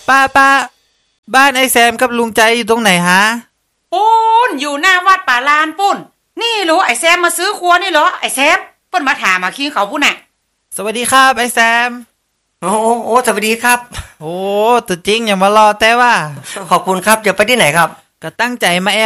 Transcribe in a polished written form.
ป้าบ้านไอ้แซมกับลุงใจอยู่ตรงไหนฮะปุ้นอยู่หน้าวัดป่าลานปุ้นนี่เหรอไอ้แซมมาซื้อครัวนี่เหรอไอ้แซมเปิ้นมาถามมาคิงเขาปุ้นน่ะสวัสดีครับไอ้แซมโอ้สวัสดีครับโอ้ตัวจริงอย่ามารอแต่ว่าขอบคุณครับจะไปที่ไหนครับก็ตั้งใจมา